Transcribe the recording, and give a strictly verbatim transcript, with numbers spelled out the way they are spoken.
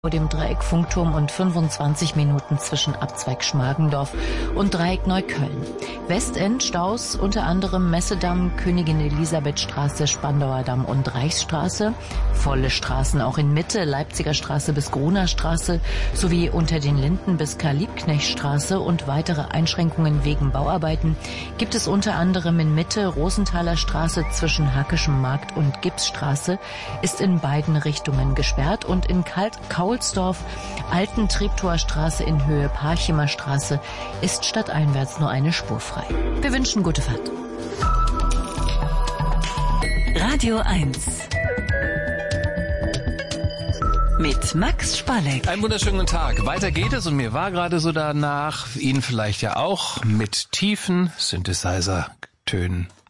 vor dem Dreieck Funkturm und fünfundzwanzig Minuten zwischen Abzweig Schmargendorf und Dreieck Neukölln. Westend Staus unter anderem Messedamm, Königin Elisabeth Straße, Spandauer Damm und Reichsstraße. Volle Straßen auch in Mitte, Leipziger Straße bis Gruner Straße sowie unter den Linden bis Karl-Liebknecht-Straße und weitere Einschränkungen wegen Bauarbeiten gibt es unter anderem in Mitte Rosenthaler Straße zwischen Hackischem Markt und Gipsstraße ist in beiden Richtungen gesperrt und in Kalt Kaulsdorf, Alten Treptower Straße in Höhe Parchimer Straße ist stadteinwärts nur eine Spur frei. Wir wünschen gute Fahrt. Radio eins mit Max Spalleck. Einen wunderschönen guten Tag. Weiter geht es und mir war gerade so danach, Ihnen vielleicht ja auch, mit tiefen Synthesizer-Tönen.